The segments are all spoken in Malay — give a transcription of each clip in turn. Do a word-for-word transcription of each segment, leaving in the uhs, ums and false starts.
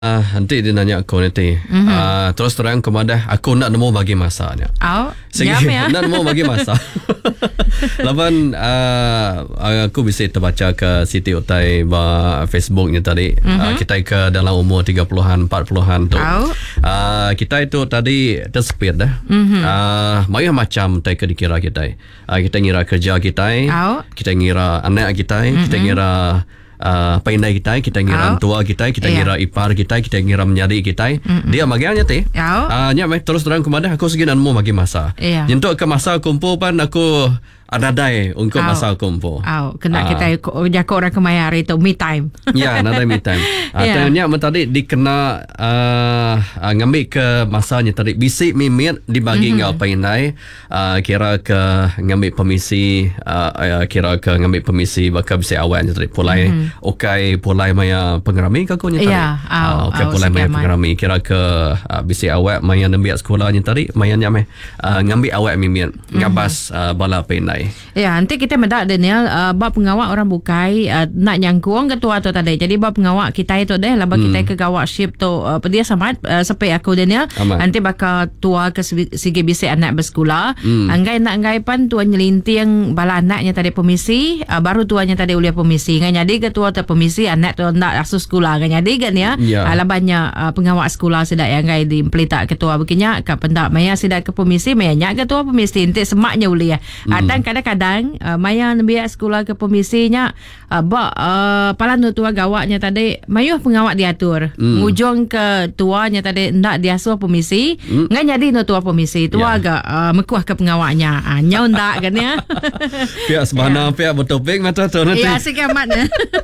Uh, nanti dia nanya aku nanti mm-hmm. uh, terus terang kepada aku nak nemu bagi masanya. Oh, Segi, ya. nak nemu bagi masa. Lapan uh, aku bisa terbaca ke Siti Utai ba Facebooknya tadi. Mm-hmm. Uh, kita ke dalam umur tiga puluhan, empat puluhan tu. Oh. Uh, kita itu tadi tersepit dah. Mm-hmm. Uh, banyak macam kita dikira kita. Uh, kita ngira kerja kita. Oh. Kita ngira anak kita. Mm-hmm. Kita ngira Uh, pandai kita, kita ngira oh. tua kita, kita yeah. ngira ipar kita, kita ngira menjadi kita. Mm-hmm. Dia bagiannya teh. Oh. Uh, nya terus terang kepada aku segi dan mau bagi masa. Yeah. Untuk ke masa kumpul pan aku ada dai untuk oh. masa kumpul. Oh, kena uh, kita jaga orang kemayar itu me time. Ya, ada me time. Uh, yeah. Tanya tadi dikena uh, uh, ngambil ke masanya tadi bisik mimit dibagi mm-hmm. ngau pandai uh, kira ke ngambil permisi uh, uh, kira ke ngambil permisi bakal bisa awalnya tadi pulai mm-hmm. okay pulai maya pengerami ke aku nya tadi. Yeah. Oh, uh, okay oh, pulai maya pengerami kira ke uh, bisa awal maya nembiak sekolahnya tadi maya nyame uh, ngambil awal mimit mm-hmm. ngabas uh, bala pandai. Ya, nanti kita mendak Daniel uh, bab pengawak orang bukai uh, nak nyangkuang ketua tu tadi. Jadi bab pengawak kita itu deh laba hmm. kita ke gawak ship tu uh, dia sama uh, sampai aku Daniel Aman. Nanti bakal tua ke segi bisi anak bersekolah. Hmm. Anggai nak anggai pan tuan nyelinting bala anaknya tadi pemisi uh, baru tuanya tadi uliah pemisi. Ngan jadi ketua tu pemisi anak tu nak asuh sekolah kan jadi kan ya. Yeah. Uh, labanya uh, pengawak sekolah sedak yang anggai di pelita ketua begini ka pendak maya sedak ke pemisi maya nyak ketua pemisi nanti semaknya uliah. Hmm. Atang kadang-kadang Uh, maya biar sekolah ke pemisinya uh, bak uh, palan tua gawaknya tadi mayuh pengawak diatur mm. ngujung ke tuanya tadi ndak diasuh pemisi mm. ngan jadi no tua pemisi tua yeah. agak uh, mekuah ke pengawaknya uh, nyau ndak kan ya pihak sebana yeah. pihak bertopik mata tu nanti ya sikamat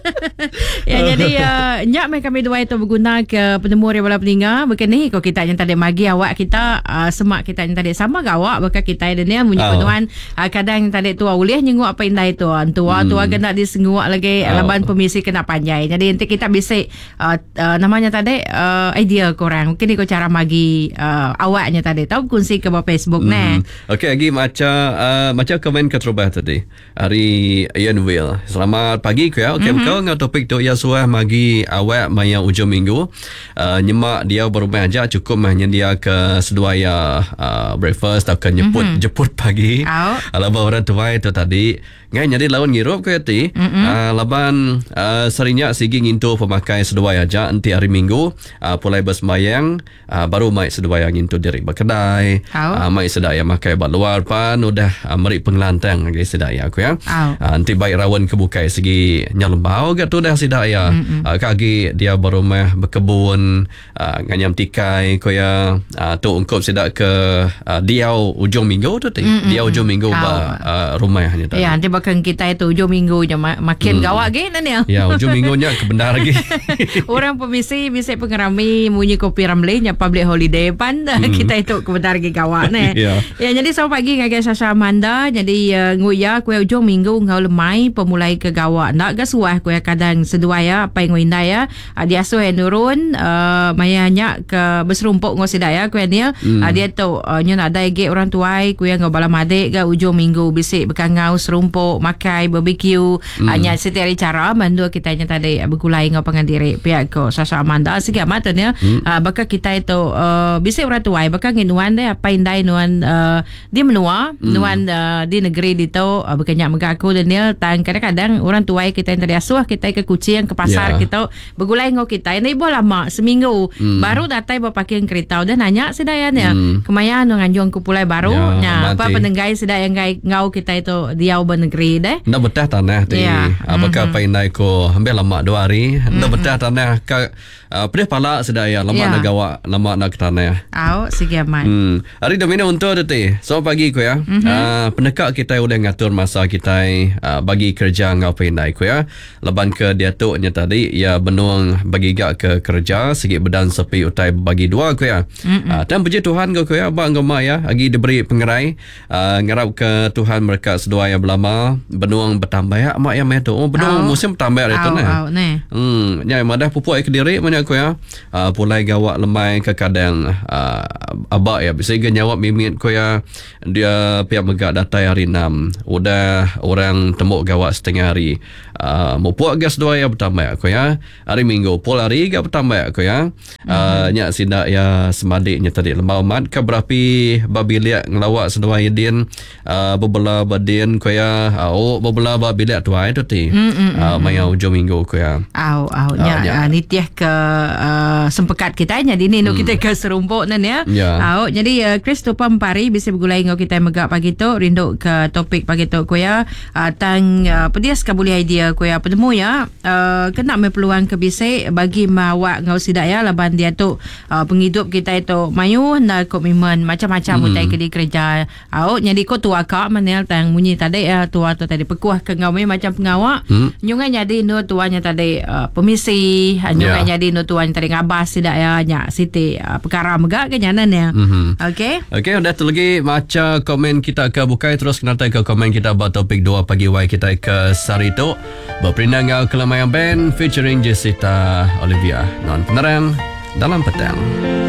ya jadi uh, nyak mai kami dua itu berguna ke penemu bola peninga begini kok kita yang tadi magi awak kita uh, semak kita yang tadi sama gawak bakal kita dan dia punya oh. penuan uh, kadang tadi tua uliah nyenguk apa indai tu tua hmm. tua kena disenguk lagi oh. laban pemisi kena panjai jadi nanti kita bisa uh, uh, namanya tadi uh, idea korang mungkin ikut cara magi uh, awaknya tadi tahu kunci ke bawah Facebook hmm. nah okey lagi macam uh, macam komen ke terubah tadi hari Ian Will selamat pagi ku ya okey mm-hmm. kau ngau topik tu ya suah magi awak maya ujung minggu uh, nyemak dia berumah aja cukup mahnya dia ke seduaya uh, breakfast atau ke jemput mm-hmm. jemput pagi oh. alabar orang tua itu tadi ngai jadi lawan ngirup ke ti mm-hmm. uh, laban uh, serinya sigi ngintu pemakai seduai aja nanti hari Minggu uh, pulai bersembayang uh, baru mai seduai ngintu diri berkedai oh. uh, mai sedaya makai bat luar pan udah uh, meri pengelantang lagi sedaya aku ya oh. uh, nanti baik rawan kebukai segi nyalembau ke tu dah sedaya mm-hmm. uh, kaki dia berumah berkebun uh, nganyam tikai ko ya uh, tu ungkop sedak ke uh, diau ujung minggu tu ti mm-hmm. dia ujung minggu oh. ba uh, rumahnya tadi ya nanti bahkan kita itu ujung minggu je makin hmm. gawak ke Daniel. Ya ujung minggunya kebenar lagi. Orang pemisi bisa pengerami munyi kopi ramli nya public holiday pan hmm. kita itu kebenar lagi gawak ne. ya. ya jadi selamat pagi ngagak Sasha Amanda jadi uh, nguya kue ujung minggu ngau lemai pemulai ke gawak nak gasuah kue kadang sedua ya apa yang nguinda ya uh, dia asuh yang nurun uh, mayanya ke berserumpuk ngau sidaya kue ni hmm. uh, dia tu uh, nyo nak ada ge orang tuai kue ngau balam adik ke ujung minggu bisik bekangau serumpuk makai barbecue hmm. hanya setiap cara mandu kita hanya tadi bergulai ngau pengandiri pihak ko Sasha Amanda sikit amat ya hmm. uh, bakal kita itu uh, bisa orang tuai bakal nginuan deh apa indai nuan uh, di menua hmm. nuan uh, di negeri di tu uh, bukannya mengaku dan dia tang kadang-kadang orang tuai kita yang tadi asuh kita ke kucing ke pasar yeah. kita bergulai ngau kita ini boleh lama seminggu hmm. baru datang berpakai kereta dan nanya sedayanya hmm. kemayan nganjung kupulai baru yeah, nah apa penenggai sedaya ngau kita itu dia negeri deh. Nak betah tanah tu. Yeah. Apakah mm-hmm. painai ko hampir lama dua hari. Mm-hmm. Nak betah tanah ka uh, pedih pala sedaya lama yeah. nak gawak lama nak ke tanah. Au sige aman. Hmm. Hari domino untuk tu. So pagi ko ya. Mm-hmm. Uh, penekak kita udah ngatur masa kita uh, bagi kerja ngau painai ko ya. Leban ke dia tu nya tadi ya benuang bagi gak ke kerja sikit bedan sepi utai bagi dua ko ya. Mm-hmm. Uh, dan puji Tuhan ko ya bang goma ya lagi diberi pengerai uh, ngarap ke Tuhan mereka sedua ya belama benuang bertambah ya mak yang metu oh benuang oh. musim bertambah itu nah hmm nya madah pupuk ke diri banyak ko ya uh, pulai gawak lemai ke kadang uh, abak ya bisa nyawab mimit ko ya dia pihak megak datai hari enam udah orang tembok gawak setengah hari uh, mau puak gas dua ya pertama ko ya. Hari Minggu pol hari ga pertama ko ya. Uh, nya sindak ya semadiknya tadi lemau mat ke berapi babilia ngelawak sedua yedin uh, bebelah badin ko ya. Oh bebelah babilia dua itu ti. Uh, maya ujung minggu ko ya. Au au nya uh, nitiah ke uh, sempekat kita nya di ni no kita ke serumpuk nan ya. Yeah. Au jadi uh, Chris tupa pari bisa bergulai ngau kita megak pagi tu rindu ke topik pagi tu ko ya. Uh, tang uh, pedias ka boleh idea ko ya penemu ya. Uh, kena me peluang ke bisik bagi mawak ngau sidak ya laban dia tu uh, penghidup kita itu mayu na komitmen macam-macam mm. utai ke di kerja. Au jadi ko tua ka manel tang munyi tadi ya tua tu tadi pekuah ke ngau macam pengawak. Mm. Nyungai jadi no tuanya tadi uh, pemisi, nyungai yeah. jadi no tuanya tadi ngabas sidak ya nya siti uh, perkara megak ke nyanan ya. Mm-hmm. Okey. Okey, udah tu lagi macam komen kita ke bukai terus kena ke komen kita buat topik dua pagi wai kita ke Sarito. Berpindah ngau Kelamaian Band featuring Jessica Olivia. Non penerang dalam petang.